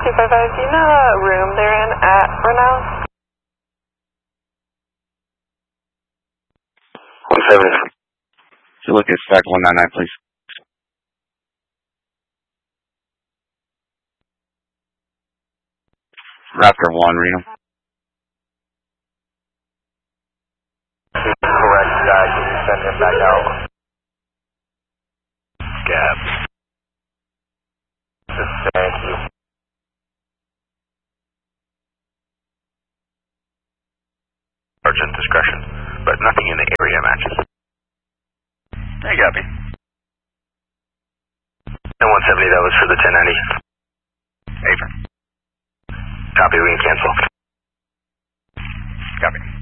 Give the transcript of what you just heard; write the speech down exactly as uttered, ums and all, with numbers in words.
two five five, do you know what room they're in at Renau? one seven. So look at stack one nine nine, please. Raptor one, Reno. Correct, guy. Can you send him back out? Gab. Thank you. Urgent discretion, but nothing in the area matches. Hey, copy. And one seventy, that was for the ten ninety. Apron. Copy, we can cancel. Copy.